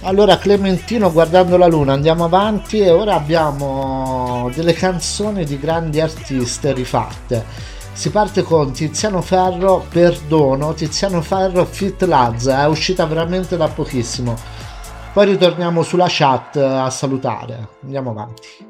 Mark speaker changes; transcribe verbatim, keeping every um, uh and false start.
Speaker 1: Allora Clementino guardando la luna, andiamo avanti e ora abbiamo delle canzoni di grandi artiste rifatte. Si parte con Tiziano Ferro, Perdono, Tiziano Ferro Fit Lazza, è uscita veramente da pochissimo. Poi ritorniamo sulla chat a salutare. Andiamo avanti.